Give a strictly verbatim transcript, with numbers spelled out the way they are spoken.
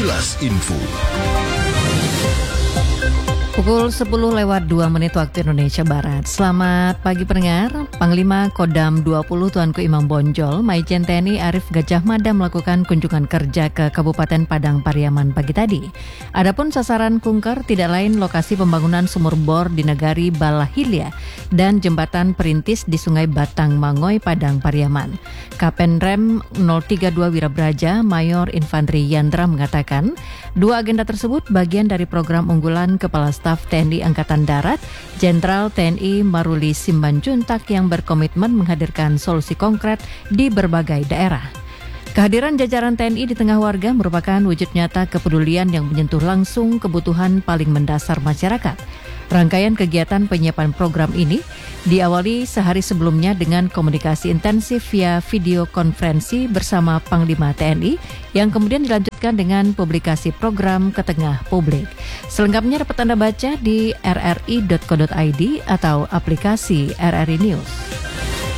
Kilas Info. Pukul sepuluh lewat dua menit waktu Indonesia Barat. Selamat pagi pendengar. Panglima Kodam dua puluh Tuanku Imam Bonjol, Maijen T N I Arief Gajah Mada melakukan kunjungan kerja ke Kabupaten Padang Pariaman pagi tadi. Adapun sasaran kunker tidak lain lokasi pembangunan sumur bor di Nagari Balahilia dan jembatan perintis di Sungai Batang Mangoy Padang Pariaman. Kapten Rem nol tiga dua Wirabraja Mayor Infanteri Yandra mengatakan, dua agenda tersebut bagian dari program unggulan Kepala Staf T N I Angkatan Darat, Jenderal T N I Maruli Simanjuntak yang berkomitmen menghadirkan solusi konkret di berbagai daerah. Kehadiran jajaran T N I di tengah warga merupakan wujud nyata kepedulian yang menyentuh langsung kebutuhan paling mendasar masyarakat. Rangkaian kegiatan penyiapan program ini diawali sehari sebelumnya dengan komunikasi intensif via video konferensi bersama Panglima T N I yang kemudian dilanjutkan dengan publikasi program ke tengah publik. Selengkapnya dapat Anda baca di r r i dot co dot i d atau aplikasi R R I News.